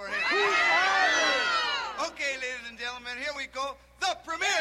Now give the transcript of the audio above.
for him. Okay, ladies and gentlemen, here we go. The premiere.